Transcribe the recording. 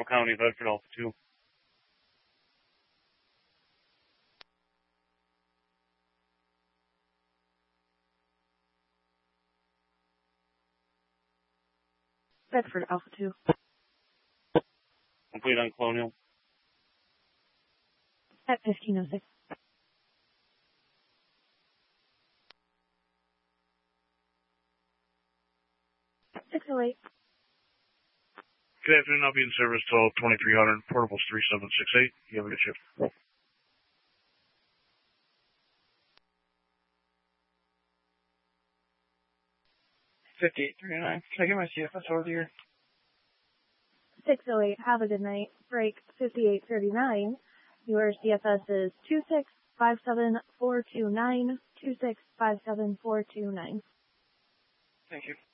County, Bedford Alpha 2. Bedford Alpha 2. Complete on Colonial. At 1506. At 608. Good afternoon. I'll be in service till 2300. Portables 3768. You have a good shift. 5839. Can I get my CFS over here? 608. Have a good night. Break 5839. Your CFS is 2657429. 2657429. Thank you.